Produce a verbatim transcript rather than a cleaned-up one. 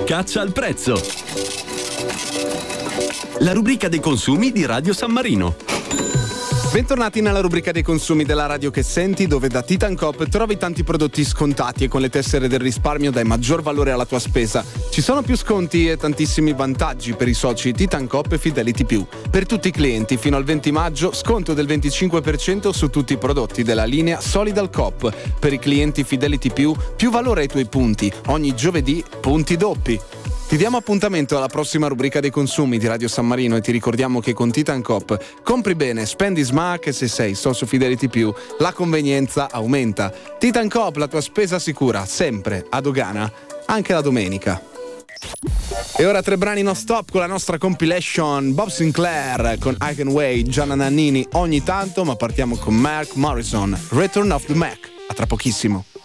Caccia al prezzo. La rubrica dei consumi di Radio San Marino. Bentornati nella rubrica dei consumi della radio che senti, dove da Titan Coop trovi tanti prodotti scontati e con le tessere del risparmio dai maggior valore alla tua spesa. Ci sono più sconti e tantissimi vantaggi per i soci Titan Coop e Fidelity Più. Per tutti i clienti fino al venti maggio sconto del venticinque per cento su tutti i prodotti della linea Solidal Coop. Per i clienti Fidelity Più, più valore ai tuoi punti. Ogni giovedì punti doppi. Ti diamo appuntamento alla prossima rubrica dei consumi di Radio San Marino e ti ricordiamo che con Titan Coop compri bene, spendi smart e se sei socio Fidelity Più la convenienza aumenta. Titan Coop, la tua spesa sicura, sempre a dogana, anche la domenica. E ora tre brani non stop con la nostra compilation Bob Sinclair con I Can Wait, Gianna Nannini ogni tanto, ma partiamo con Mark Morrison, Return of the Mac. A tra pochissimo.